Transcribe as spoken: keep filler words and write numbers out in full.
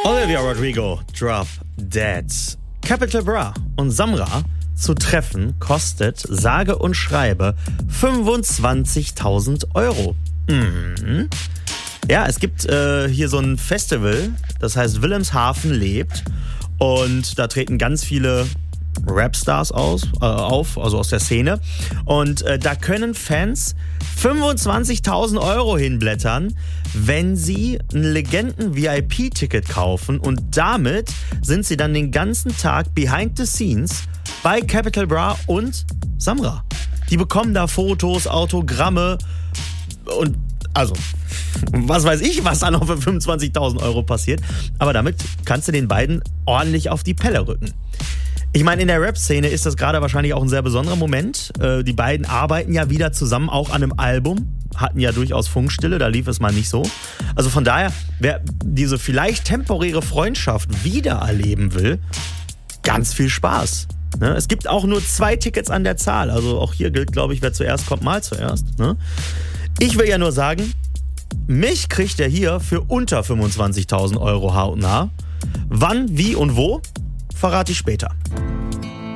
Olivia Rodrigo, Drop Dead. Capital Bra und Samra zu treffen kostet sage und schreibe fünfundzwanzigtausend Euro. Mhm. Ja, es gibt äh, hier so ein Festival, das heißt Wilhelmshaven lebt, und da treten ganz viele Rapstars aus, äh, auf, also aus der Szene, und äh, da können Fans fünfundzwanzigtausend Euro hinblättern, wenn sie ein Legenden-V I P-Ticket kaufen, und damit sind sie dann den ganzen Tag behind the scenes bei Capital Bra und Samra. Die bekommen da Fotos, Autogramme und also, was weiß ich, was da noch für fünfundzwanzigtausend Euro passiert. Aber damit kannst du den beiden ordentlich auf die Pelle rücken. Ich meine, in der Rap-Szene ist das gerade wahrscheinlich auch ein sehr besonderer Moment. Äh, die beiden arbeiten ja wieder zusammen, auch an einem Album. Hatten ja durchaus Funkstille, da lief es mal nicht so. Also von daher, wer diese vielleicht temporäre Freundschaft wieder erleben will, ganz viel Spaß. Ne? Es gibt auch nur zwei Tickets an der Zahl. Also auch hier gilt, glaube ich, wer zuerst kommt, mal zuerst. Ne? Ich will ja nur sagen, mich kriegt er hier für unter fünfundzwanzigtausend Euro hautnah. Wann, wie und wo, verrate ich später.